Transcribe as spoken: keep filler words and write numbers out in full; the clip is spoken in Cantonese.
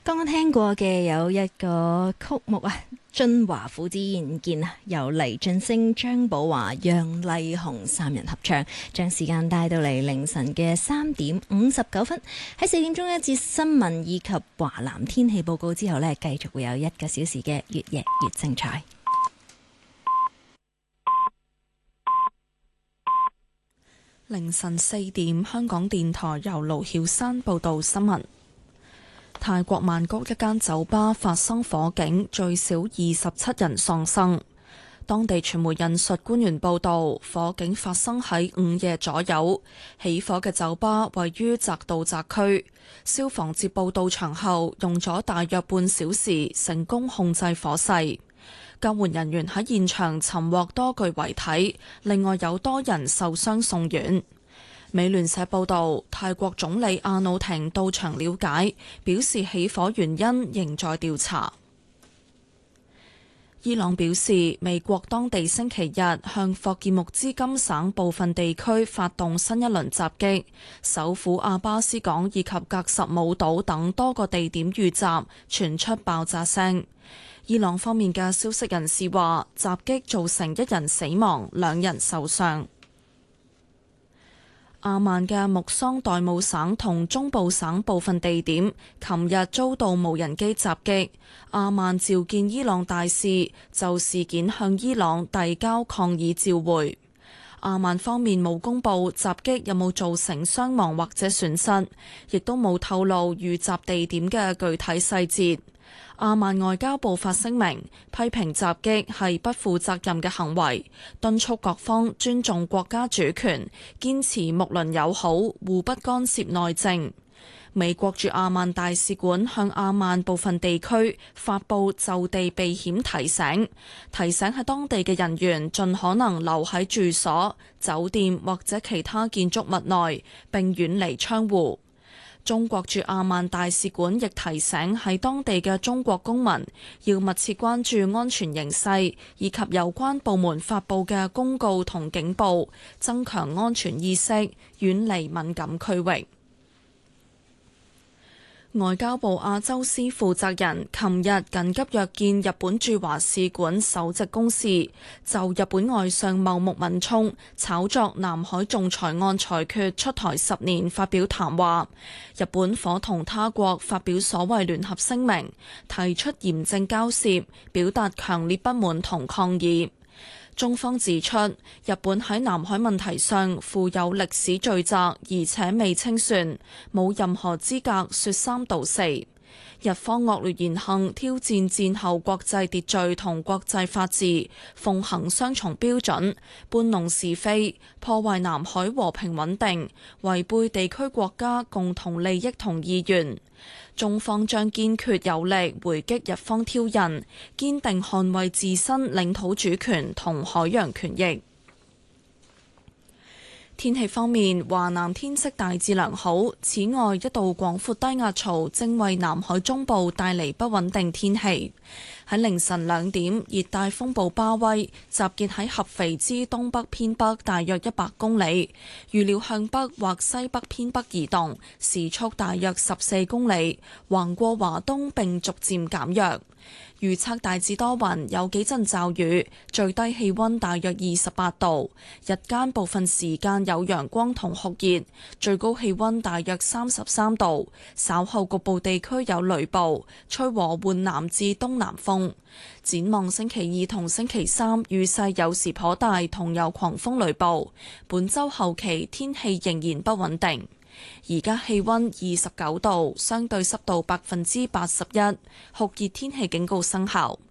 剛剛聽過嘅有一個曲目啊，《晉華府之燕見》啊，由黎俊升、張寶華、楊麗紅三人合唱，將時間帶到嚟凌晨嘅三點五十九分。喺四點鐘一節新聞以及華南天氣報告之後呢，繼續會有一個小時嘅越夜越精彩。 凌晨四點，香港電台由盧曉山報道新聞。泰國曼谷一間酒吧發生火警，最少二十七人喪生。當地傳媒引述官員報道，火警發生喺午夜左右。起火嘅酒吧位於澤道澤區，消防接報到場後，用咗大約半小時，成功控制火勢。救援人員喺現場尋獲多具遺體，另外有多人受傷送院。美聯社報道，泰國總理阿努廷到場了解，表示起火原因仍在調查。伊朗表示，美國當地星期日向霍爾木茲金省部分地區發動新一輪襲擊，首府阿巴斯港以及格什姆島等多個地點遇襲，傳出爆炸聲。伊朗方面嘅消息人士話，襲擊造成一人死亡，兩人受傷。阿曼嘅木桑代姆省同中部省部分地點，琴日遭到無人機襲擊。阿曼召見伊朗大使，就事件向伊朗遞交抗議照會。阿曼方面冇公布襲擊有冇造成傷亡或者損失，亦都冇透露遇襲地點嘅具體細節。阿曼外交部發聲明，批評襲擊係不負責任嘅行為，敦促各方尊重國家主權，堅持睦鄰友好，互不干涉內政。美國駐阿曼大使館向阿曼部分地區發布就地避險提醒，提醒喺當地嘅人員盡可能留喺住所、酒店或者其他建築物內，並遠離窗戶。中國駐阿曼大使館亦提醒喺當地嘅中國公民要密切關注安全形勢，以及有關部門發布嘅公告同警報，增強安全意識，遠離敏感區域。外交部亞洲司負責人琴日緊急約見日本駐華使館首席公使，就日本外相茂木敏充炒作南海仲裁案裁決出台十年發表談話。日本夥同他國發表所謂聯合聲明，提出嚴正交涉，表達強烈不滿同抗議。中方指出，日本喺南海問題上負有歷史罪責，而且未清算，冇任何資格說三道四。日方惡劣言行挑戰戰後國際秩序同國際法治，奉行雙重標準，搬弄是非，破壞南海和平穩定，違背地區國家共同利益同意願。中方將堅決有力回擊日方挑釁，堅定捍衛自身領土主權同海洋權益。天氣方面，華南天色大致良好。此外，一道廣闊低壓槽正為南海中部帶嚟不穩定天氣。喺凌晨兩點，熱帶風暴巴威集結喺合肥之東北偏北大約一百公里，預料向北或西北偏北移動，時速大約十四公里，橫過華東並逐漸減弱。預測大致多雲，有幾陣驟雨，最低氣溫大約二十八度，日間部分時間有陽光同酷熱，最高氣溫大約三十三度。稍後局部地區有雷暴，吹和緩南至東南風。展望星期二同星期三，雨勢有時頗大，同有狂風雷暴。本週後期天氣仍然不穩定。而家氣溫二十九度，相對濕度百分之八十一，酷熱天氣警告生效。